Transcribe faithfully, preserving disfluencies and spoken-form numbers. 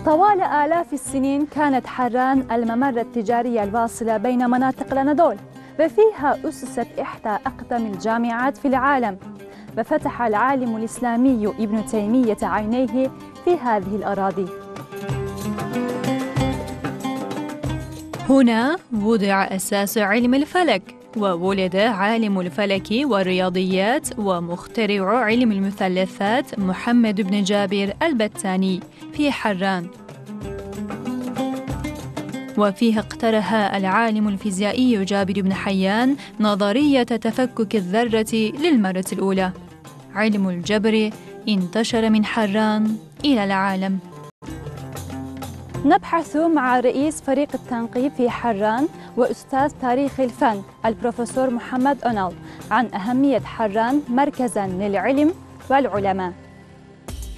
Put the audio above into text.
طوال آلاف السنين كانت حران الممر التجاري الواصل بين مناطق الأناضول، وفيها أسست إحدى أقدم الجامعات في العالم، وفتح العالم الإسلامي ابن تيمية عينيه في هذه الأراضي. هنا وضع أساس علم الفلك، وولد عالم الفلك والرياضيات ومخترع علم المثلثات محمد بن جابر البتاني في حران، وفيه اقترح العالم الفيزيائي جابر بن حيان نظرية تفكك الذرة للمرة الأولى. علم الجبر انتشر من حران إلى العالم. نبحث مع رئيس فريق التنقيب في حران وأستاذ تاريخ الفن البروفيسور محمد أونال عن أهمية حران مركزاً للعلم والعلماء.